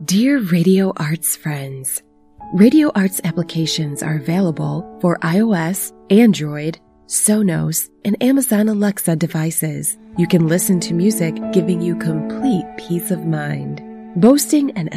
Dear Radio Arts friends, Radio Arts applications are available for iOS, Android, Sonos, and Amazon Alexa devices. You can listen to music, giving you complete peace of mind. Boasting an